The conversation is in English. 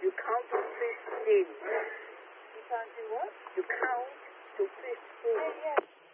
You count to 15. You can't do what? You count to 15. Yeah, yeah.